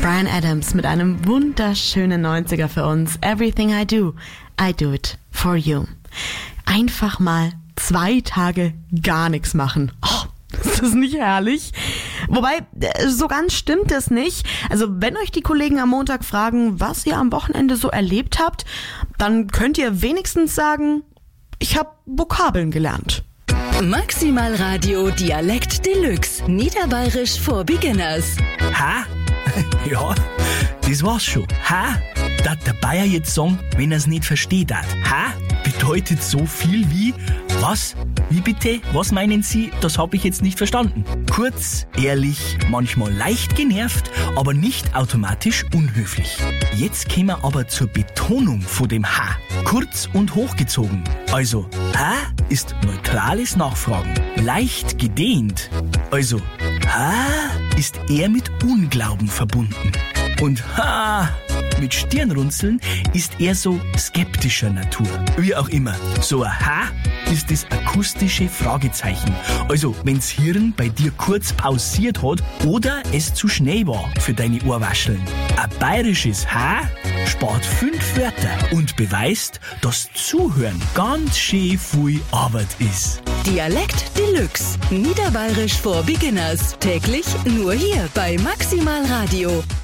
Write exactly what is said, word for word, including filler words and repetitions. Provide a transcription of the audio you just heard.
Bryan Adams mit einem wunderschönen neunziger für uns. Everything I do, I do it for you. Einfach mal zwei Tage gar nichts machen. Oh, ist das nicht herrlich? Wobei, so ganz stimmt es nicht. Also wenn euch die Kollegen am Montag fragen, was ihr am Wochenende so erlebt habt, dann könnt ihr wenigstens sagen, ich habe Vokabeln gelernt. Maximal Radio Dialekt Deluxe. Niederbayerisch for Beginners. Ha? Ja, das war's schon. Ha? Darf der Bayer jetzt sagen, wenn er's nicht versteht hat. Ha? Bedeutet so viel wie, was? Wie bitte? Was meinen Sie? Das habe ich jetzt nicht verstanden. Kurz, ehrlich, manchmal leicht genervt, aber nicht automatisch unhöflich. Jetzt kommen wir aber zur Betonung von dem H. Kurz und hochgezogen. Also, ha ist neutrales Nachfragen. Leicht gedehnt. Also, ha ist eher mit Unglauben verbunden. Und ha mit Stirnrunzeln ist eher so skeptischer Natur. Wie auch immer, so ein Ha ist das akustische Fragezeichen. Also, wenn's Hirn bei dir kurz pausiert hat oder es zu schnell war für deine Ohrwascheln. Ein bayerisches Ha spart fünf Wörter und beweist, dass Zuhören ganz schön viel Arbeit ist. Dialekt Deluxe. Niederbayerisch for Beginners. Täglich nur hier bei Maximal Radio.